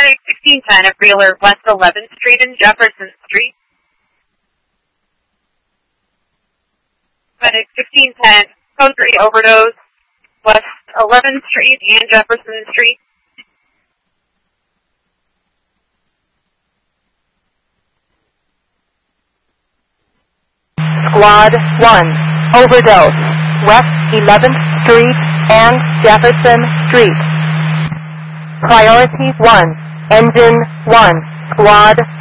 Medic 1610 at Wheeler, West 11th Street and Jefferson Street. Medic 1610, code 3 overdose, West 11th Street and Jefferson Street. Squad 1, overdose, West 11th Street and Jefferson Street. Priority 1, Engine 1, Squad